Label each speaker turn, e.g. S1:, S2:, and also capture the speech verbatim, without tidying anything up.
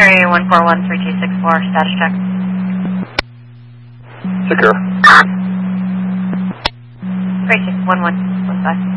S1: Area one four one three two six four, status check.
S2: Secure.
S1: Great, one one one five.